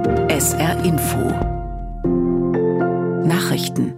SR Info Nachrichten.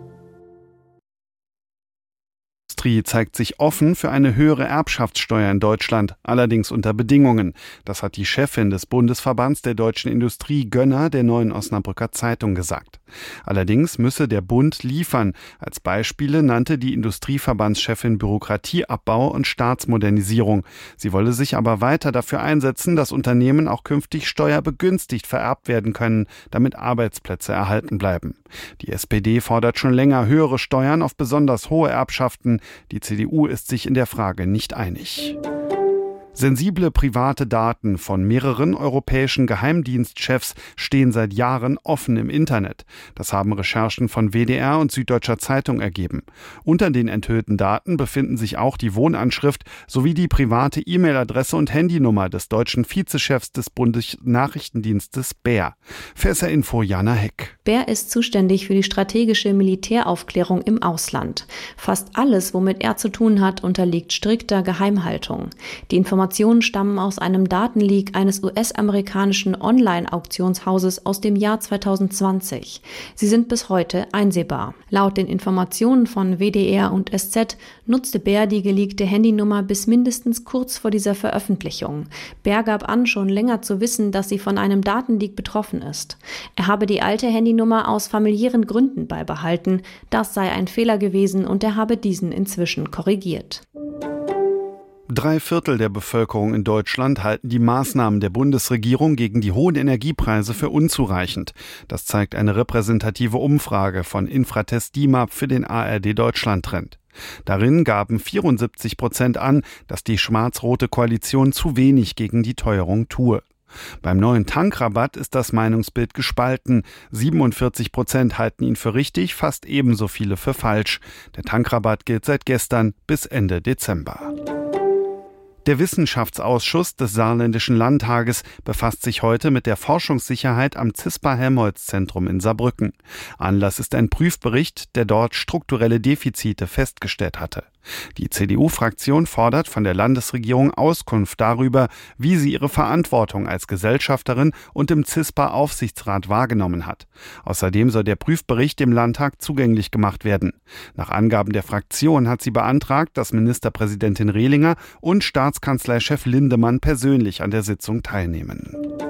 Die Industrie zeigt sich offen für eine höhere Erbschaftssteuer in Deutschland, allerdings unter Bedingungen. Das hat die Chefin des Bundesverbands der deutschen Industrie, Gönner, der Neuen Osnabrücker Zeitung gesagt. Allerdings müsse der Bund liefern. Als Beispiele nannte die Industrieverbandschefin Bürokratieabbau und Staatsmodernisierung. Sie wolle sich aber weiter dafür einsetzen, dass Unternehmen auch künftig steuerbegünstigt vererbt werden können, damit Arbeitsplätze erhalten bleiben. Die SPD fordert schon länger höhere Steuern auf besonders hohe Erbschaften. Die CDU ist sich in der Frage nicht einig. Sensible private Daten von mehreren europäischen Geheimdienstchefs stehen seit Jahren offen im Internet. Das haben Recherchen von WDR und Süddeutscher Zeitung ergeben. Unter den enthüllten Daten befinden sich auch die Wohnanschrift sowie die private E-Mail-Adresse und Handynummer des deutschen Vizechefs des Bundesnachrichtendienstes BER. Für SR Info Jana Heck. BER ist zuständig für die strategische Militäraufklärung im Ausland. Fast alles, womit er zu tun hat, unterliegt strikter Geheimhaltung. Die Informationen stammen aus einem Datenleak eines US-amerikanischen Online-Auktionshauses aus dem Jahr 2020. Sie sind bis heute einsehbar. Laut den Informationen von WDR und SZ nutzte BER die geleakte Handynummer bis mindestens kurz vor dieser Veröffentlichung. BER gab an, schon länger zu wissen, dass sie von einem Datenleak betroffen ist. Er habe die alte Handynummer aus familiären Gründen beibehalten. Das sei ein Fehler gewesen und er habe diesen inzwischen korrigiert. 3/4 der Bevölkerung in Deutschland halten die Maßnahmen der Bundesregierung gegen die hohen Energiepreise für unzureichend. Das zeigt eine repräsentative Umfrage von Infratest DIMAP für den ARD-Deutschland-Trend. Darin gaben 74% an, dass die schwarz-rote Koalition zu wenig gegen die Teuerung tue. Beim neuen Tankrabatt ist das Meinungsbild gespalten. 47% halten ihn für richtig, fast ebenso viele für falsch. Der Tankrabatt gilt seit gestern bis Ende Dezember. Der Wissenschaftsausschuss des Saarländischen Landtages befasst sich heute mit der Forschungssicherheit am CISPA-Helmholtz-Zentrum in Saarbrücken. Anlass ist ein Prüfbericht, der dort strukturelle Defizite festgestellt hatte. Die CDU-Fraktion fordert von der Landesregierung Auskunft darüber, wie sie ihre Verantwortung als Gesellschafterin und im CISPA-Aufsichtsrat wahrgenommen hat. Außerdem soll der Prüfbericht dem Landtag zugänglich gemacht werden. Nach Angaben der Fraktion hat sie beantragt, dass Ministerpräsidentin Rehlinger und Staatskanzleichef Lindemann persönlich an der Sitzung teilnehmen.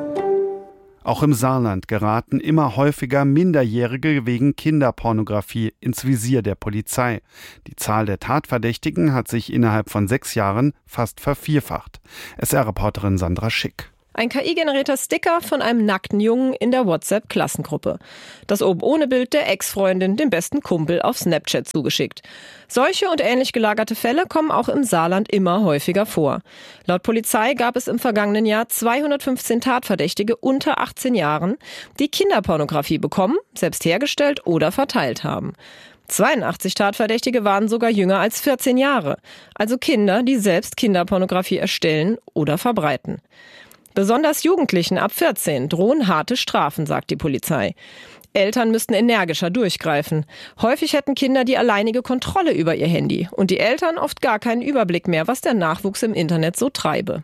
Auch im Saarland geraten immer häufiger Minderjährige wegen Kinderpornografie ins Visier der Polizei. Die Zahl der Tatverdächtigen hat sich innerhalb von 6 Jahren fast vervierfacht. SR-Reporterin Sandra Schick. Ein KI-generierter Sticker von einem nackten Jungen in der WhatsApp-Klassengruppe. Das oben ohne Bild der Ex-Freundin dem besten Kumpel auf Snapchat zugeschickt. Solche und ähnlich gelagerte Fälle kommen auch im Saarland immer häufiger vor. Laut Polizei gab es im vergangenen Jahr 215 Tatverdächtige unter 18 Jahren, die Kinderpornografie bekommen, selbst hergestellt oder verteilt haben. 82 Tatverdächtige waren sogar jünger als 14 Jahre, also Kinder, die selbst Kinderpornografie erstellen oder verbreiten. Besonders Jugendlichen ab 14 drohen harte Strafen, sagt die Polizei. Eltern müssten energischer durchgreifen. Häufig hätten Kinder die alleinige Kontrolle über ihr Handy und die Eltern oft gar keinen Überblick mehr, was der Nachwuchs im Internet so treibe.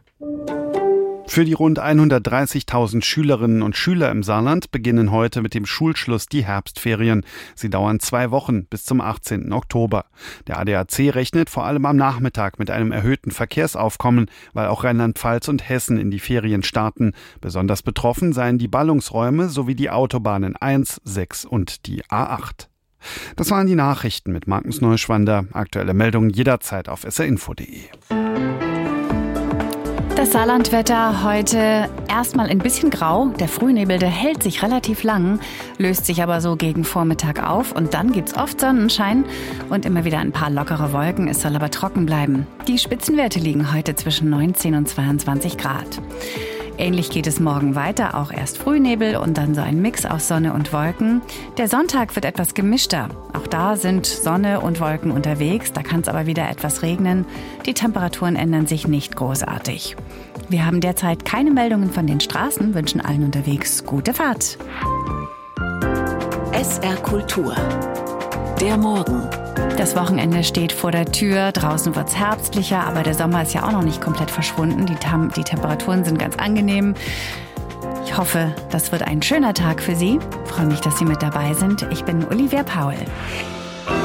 Für die rund 130.000 Schülerinnen und Schüler im Saarland beginnen heute mit dem Schulschluss die Herbstferien. Sie dauern 2 Wochen bis zum 18. Oktober. Der ADAC rechnet vor allem am Nachmittag mit einem erhöhten Verkehrsaufkommen, weil auch Rheinland-Pfalz und Hessen in die Ferien starten. Besonders betroffen seien die Ballungsräume sowie die Autobahnen 1, 6 und die A8. Das waren die Nachrichten mit Markus Neuschwander. Aktuelle Meldungen jederzeit auf srinfo.de. Das Saarlandwetter heute erstmal ein bisschen grau. Der Frühnebel, der hält sich relativ lang, löst sich aber so gegen Vormittag auf. Und dann gibt's oft Sonnenschein und immer wieder ein paar lockere Wolken. Es soll aber trocken bleiben. Die Spitzenwerte liegen heute zwischen 19 und 22 Grad. Ähnlich geht es morgen weiter, auch erst Frühnebel und dann so ein Mix aus Sonne und Wolken. Der Sonntag wird etwas gemischter. Auch da sind Sonne und Wolken unterwegs, da kann es aber wieder etwas regnen. Die Temperaturen ändern sich nicht großartig. Wir haben derzeit keine Meldungen von den Straßen, wünschen allen unterwegs gute Fahrt. SR Kultur. Der Morgen. Das Wochenende steht vor der Tür, draußen wird's herbstlicher, aber der Sommer ist ja auch noch nicht komplett verschwunden. Die Temperaturen sind ganz angenehm. Ich hoffe, das wird ein schöner Tag für Sie. Ich freue mich, dass Sie mit dabei sind. Ich bin Olivia Paul.